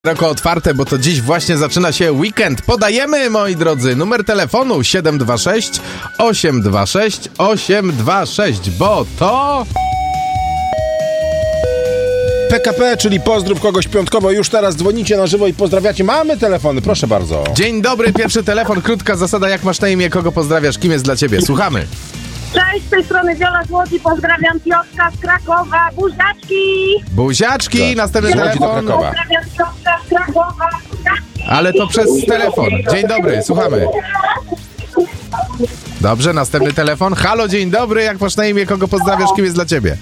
Szeroko otwarte, bo to dziś właśnie zaczyna się weekend. Podajemy, moi drodzy, numer telefonu 726 826 826, bo to... PKP, czyli pozdrów kogoś piątkowo. Już teraz dzwonicie na żywo i pozdrawiacie. Mamy telefony, proszę bardzo. Dzień dobry, pierwszy telefon, krótka zasada, jak masz na imię, kogo pozdrawiasz, kim jest dla ciebie? Słuchamy. Cześć, z tej strony Wiola z Łodzi, pozdrawiam Piotrka z Krakowa, buziaczki! Buziaczki, Tak. następny Łodzi do telefon. Krakowa. Pozdrawiam Piotrka z Krakowa, buziaczki! Ale to przez telefon. Dzień dobry, słuchamy. Dobrze, następny telefon. Halo, dzień dobry, jak masz na imię, kogo pozdrawiasz, kim jest dla ciebie?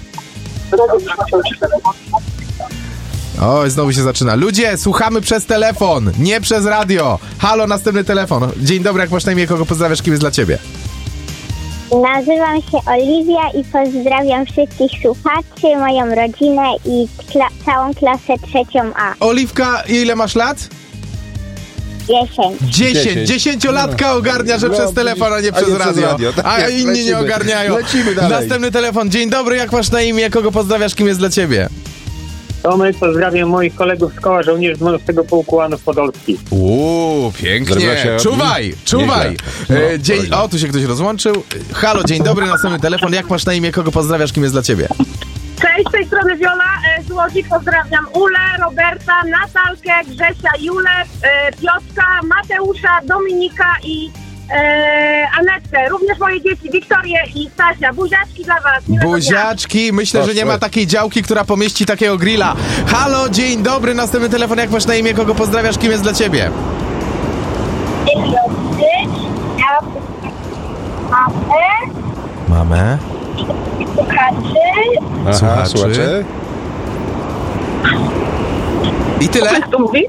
Oj, znowu się zaczyna. Ludzie, słuchamy przez telefon, nie przez radio. Halo, następny telefon. Dzień dobry, jak masz na imię, kogo pozdrawiasz, kim jest dla ciebie? Nazywam się Oliwia i pozdrawiam wszystkich słuchaczy, moją rodzinę i całą klasę 3A. Oliwka, ile masz lat? 10. 10-latka ogarnia, że przez telefon, a nie przez radio. Tak A jest, inni nie lecimy. ogarniają. Lecimy dalej. Następny telefon. Dzień dobry, jak masz na imię, kogo pozdrawiasz, kim jest dla ciebie? Tomek, pozdrawiam moich kolegów z Koła Żołnierzy 12 Pułku Anów Podolskich. Pięknie. Zrobiła się Czuwaj. nieźle. Dzień... O, tu się ktoś rozłączył. Halo, dzień dobry, następny telefon. Jak masz na imię, kogo pozdrawiasz, kim jest dla ciebie? Cześć, z tej strony Wiola z Łodzi, pozdrawiam Ulę, Roberta, Natalkę, Grzesia, Julę, Piotrka, Mateusza, Dominika i Anetkę. Również moje dzieci, Wiktorię i Stasia. Buziaczki dla was. Miłego dnia. Buziaczki, myślę, że nie ma takiej działki, która pomieści takiego grilla. Halo, dzień dobry, następny telefon. Jak masz na imię, kogo pozdrawiasz, kim jest dla ciebie? Mamę. Aha, Słuchaczy. słuchacze. I tyle? Kto mówi?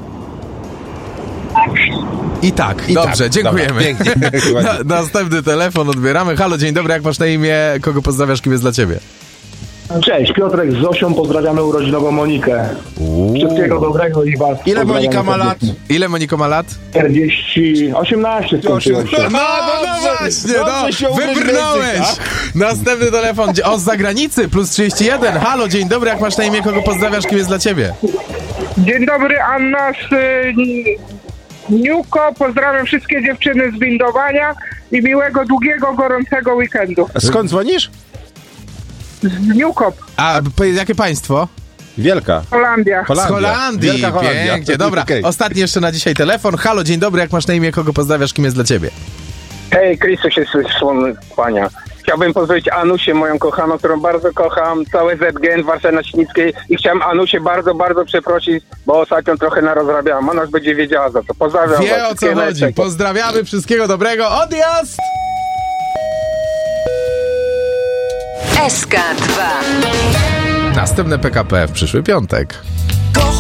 I tak. Dobrze, tak. dziękujemy. Dobra, pięknie. Następny telefon odbieramy. Halo, dzień dobry, jak masz na imię, kogo pozdrawiasz, kim jest dla ciebie? Cześć, Piotrek z Zosią, pozdrawiamy urodzinową Monikę. Wszystkiego dobrego i was. Ile pozdrawiamy Monika ma lat? serdecznie. Ile Monika ma lat? 18 skończyło się. No właśnie, dobrze się umiesz w wybrnąłeś. językach. Następny telefon, o, z zagranicy, plus 31. Halo, dzień dobry, jak masz na imię, kogo pozdrawiasz, kim jest dla ciebie? Dzień dobry, Anna z Niuko. Pozdrawiam wszystkie dziewczyny z windowania i miłego, długiego, gorącego weekendu. Skąd dzwonisz? Z Niukop, A, jakie państwo? Wielka. Holandia. Z Holandii, Wielka Holandia. pięknie, dobra. Okej. Ostatni jeszcze na dzisiaj telefon. Halo, dzień dobry, jak masz na imię, kogo pozdrawiasz, kim jest dla ciebie? Hej, Chrystus jest słony Pania. Chciałbym pozdrowić Anusię, moją kochaną, którą bardzo kocham, całe ZGN w Warszawie-na-Świnickiej i chciałem Anusię bardzo, bardzo przeprosić, bo ostatnio trochę narozrabiałam. Ona już będzie wiedziała za co. Pozdrawiam Wie, was. o co Wszystkiego chodzi. najlepszego. Pozdrawiamy, wszystkiego dobrego, odjazd! SK2. Następne PKP w przyszły piątek.